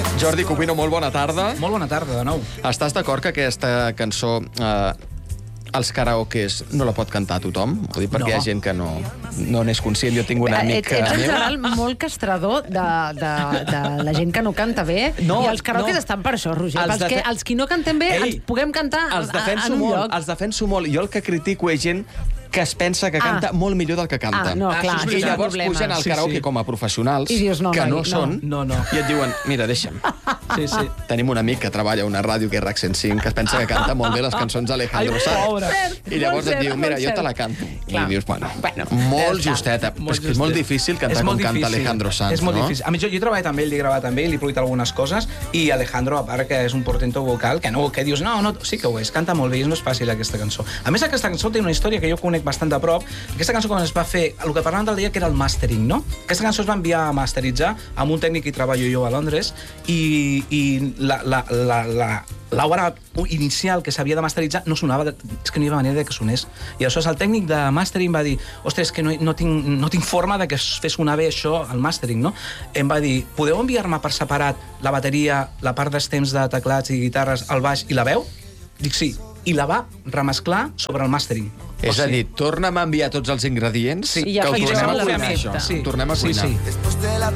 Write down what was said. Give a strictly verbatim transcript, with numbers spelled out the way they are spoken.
Jordi Cubino, molt bona tarda. Molt bona tarda, de nou. Estàs d'acord que aquesta cançó eh, als karaokes no la pot cantar tothom? Ho dic perquè No. hi ha gent que no no n'és conscient. Jo tinc un amic... Ets, ets en meu- general molt castrador de, de, de la gent que no canta bé. No, I els karaokes no. estan per això, Roger. Els Pels que, defe- els qui no cantem bé Ei, ens puguem cantar Els a, defenso en un molt, lloc. els defenso molt. Jo el que critico és gent que es pensa que canta Ah. molt millor del que canta. Ah, no, clar, això és I veritat. llavors problema. pugen al Sí, karaoke sí. com a professionals, I dius, no, que noi, no no. són, No, no. i et diuen, mira, deixa'm. Sí, sí. Tenim un amic que treballa a una ràdio que és RAC cent cinc, que es pensa que canta molt bé les cançons d'Alejandro Ai, Sanz. pobre. I llavors Molt et diu, cert, mira, molt jo te cert. la canto. Clar. I dius, bueno, Bueno, molt ja està. justeta. Però és que és molt justet. difícil cantar És com molt canta difícil. Alejandro Sanz, És molt no? difícil. A mi, jo, jo he treballat amb ell, l'he gravat amb ell, li he produït algunes coses, i Alejandro, a part que és un portento vocal, que no, que dius, no, no, sí que ho és, canta molt bé, i no és fàcil aquesta cançó. A més, aquesta cançó té una història que jo conec bastant de prop. Aquesta cançó, quan es va fer, el que parlàvem del dia, que era el mastering, no? Aquesta cançó es va enviar a masteritzar amb un tècnic que hi treballo jo a Londres, i, i la, la, la, la, l'hora inicial que s'havia de masteritzar no sonava, de, és que no hi havia manera de que sonés. I aleshores el tècnic de mastering va dir, ostres, que no, no, tinc, no tinc forma de que es fes sonar bé això, el mastering, no? Em va dir, podeu enviar-me per separat la bateria, la part dels temps de teclats i guitarres, el baix i la veu? Dic sí. I la va remesclar sobre el mastering. És a dir, torna'm a enviar tots els ingredients Sí, que i ja ho faig tornem jo a la cuinar, recepta. això. Sí. Tornem a Sí, cuinar. sí.